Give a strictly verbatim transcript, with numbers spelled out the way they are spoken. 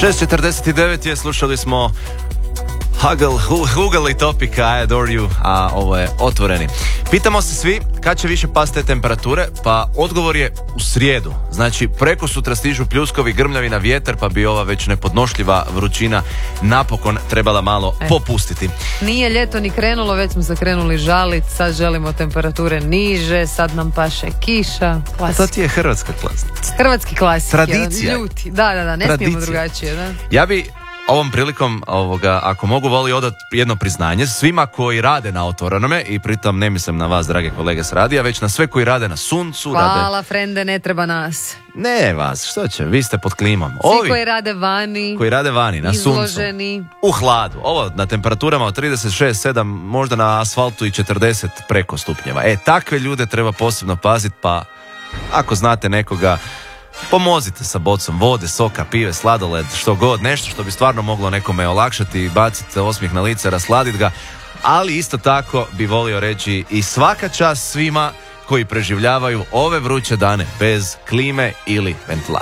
šest četrdeset devet je, slušali smo Huggle, Huggle i Topica, I Adore You, a ovo je Otvoreni. Pitamo se svi kad će više pasti te temperature, pa odgovor je u srijedu. Znači, preko sutra stižu pljuskovi, grmljavina, vjetar, pa bi ova već nepodnošljiva vrućina napokon trebala malo e. popustiti. Nije ljeto ni krenulo, već smo se krenuli žalit, sad želimo temperature niže, sad nam paše kiša. Klasika. A to ti je hrvatska klasika. Hrvatski klasik. Tradicija. Ljuti. Da, da, da, ne Tradicija. smijemo drugačije, da. Ja bi ovom prilikom, ovoga, ako mogu, volio odati jedno priznanje svima koji rade na Otvorenome, i pritom ne mislim na vas, drage kolege s radija, već na sve koji rade na suncu. Hvala, rade... frende, ne treba nas. Ne vas, što će, vi ste pod klimom. Svi Ovi koji rade vani, koji rade vani, na izloženi. suncu, u hladu. Ovo na temperaturama od trideset šest sedam, možda na asfaltu i četrdeset preko stupnjeva. E, takve ljude treba posebno paziti, pa ako znate nekoga, pomozite sa bocom vode, soka, pive, sladoled, što god, nešto što bi stvarno moglo nekome olakšati, bacite osmijeh na lice, rasladit ga, ali isto tako bi volio reći i svaka čast svima koji preživljavaju ove vruće dane bez klime ili ventilacije.